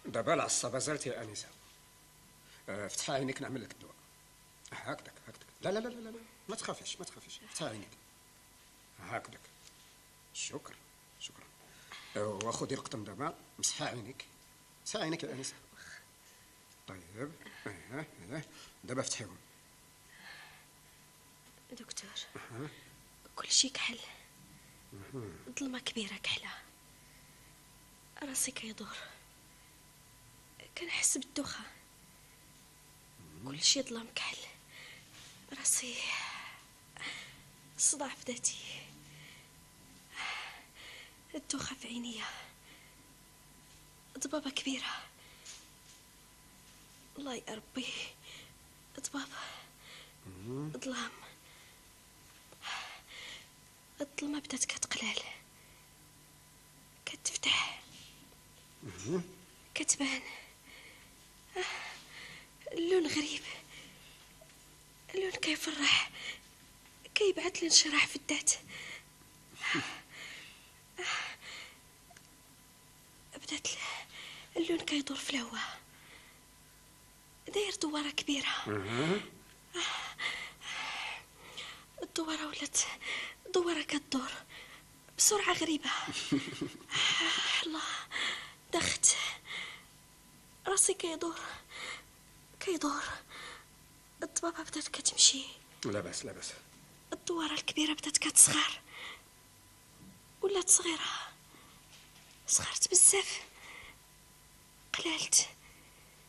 دابا العصابه زالت يا انسه. فتحي عينيك نعمل لك الدواء. هكذاك هكذاك. لا لا لا لا لا، ما تخافيش ما تخافيش. فتحي عينيك هكذاك. شكرا شكرا. وخذي القطن دابا، مسحي عينيك. مسحي عينيك يا انسه. طيب دابا فتحيهم. دكتور كل شيء كحل. ظلمة كبيرة كحلة، راسي كيدور، كنحس بالدوخة، كل شيء ظلام كحل، راسي صداع في ذاتي، الدوخة في عينيا، ضبابة كبيرة. الله يا ربي، ضبابة، ظلام، الظلمة بدات كتقلال، كتفتح، كتبان، اللون غريب، اللون كيفرح، كيبعث الانشراح في الذات. بدات اللون كيدور في الهواء، داير دواره كبيره. الدواره ولات دواره كدور بسرعه غريبه. الله، دخت، راسي كيدور كيدور، الضبابه بدات كتمشي. لاباس لاباس. الدواره الكبيره بدات كتصغر، ولات صغيره، صغرت بزاف، قلالت،